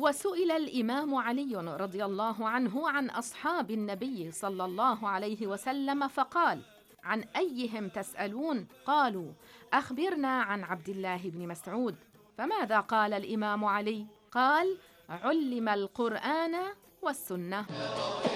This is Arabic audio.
وسئل الإمام علي رضي الله عنه عن أصحاب النبي صلى الله عليه وسلم فقال: عن أيهم تسألون؟ قالوا: أخبرنا عن عبد الله بن مسعود. فماذا قال الإمام علي؟ قال: علم القرآن والسنة.